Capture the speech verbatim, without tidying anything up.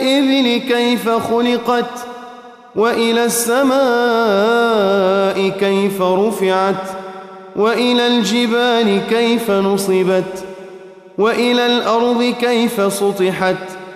الإبل كيف خلقت وإلى السماء كيف رفعت وإلى الجبال كيف نصبت وإلى الأرض كيف سطحت